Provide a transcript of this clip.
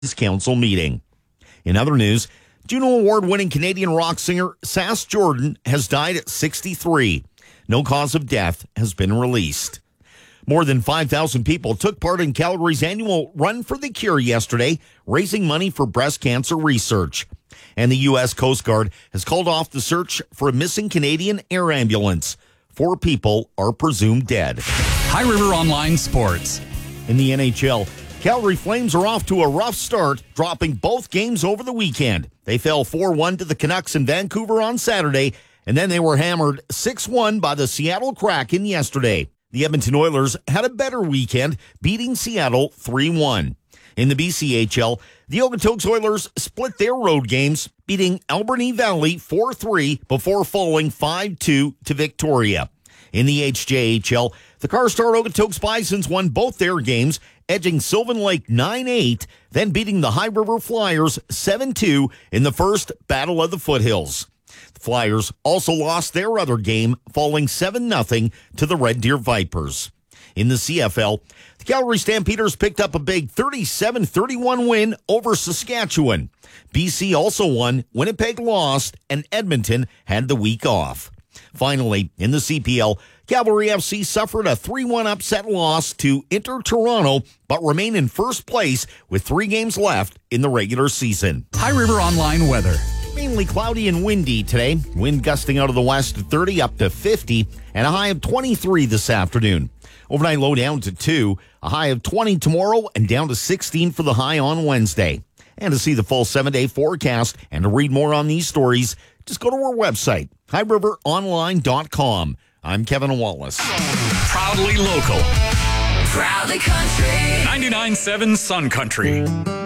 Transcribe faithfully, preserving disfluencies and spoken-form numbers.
Council meeting. In other news, Juno Award-winning Canadian rock singer Sass Jordan has died at sixty-three. No cause of death has been released. More than five thousand people took part in Calgary's annual Run for the Cure yesterday, raising money for breast cancer research. And the U S Coast Guard has called off the search for a missing Canadian air ambulance. Four people are presumed dead. High River Online Sports. In the N H L, Calgary Flames are off to a rough start, dropping both games over the weekend. They fell four one to the Canucks in Vancouver on Saturday, and then they were hammered six one by the Seattle Kraken yesterday. The Edmonton Oilers had a better weekend, beating Seattle three one. In the B C H L, the Okotoks Oilers split their road games, beating Alberni Valley four three before falling five two to Victoria. In the H J H L, the Carstar Okotoks Bisons won both their games, edging Sylvan Lake nine eight, then beating the High River Flyers seven two in the first Battle of the Foothills. The Flyers also lost their other game, falling seven nothing to the Red Deer Vipers. In the C F L, the Calgary Stampeders picked up a big thirty-seven thirty-one win over Saskatchewan. B C also won, Winnipeg lost, and Edmonton had the week off. Finally, in the C P L, Cavalry F C suffered a three one upset loss to Inter Toronto, but remain in first place with three games left in the regular season. High River Online weather. Mainly cloudy and windy today. Wind gusting out of the west at thirty up to fifty, and a high of twenty-three this afternoon. Overnight low down to two, a high of twenty tomorrow, and down to sixteen for the high on Wednesday. And to see the full seven-day forecast and to read more on these stories, just go to our website, high river online dot com. I'm Kevin Wallace. Proudly local. Proudly country. ninety-nine point seven Sun Country.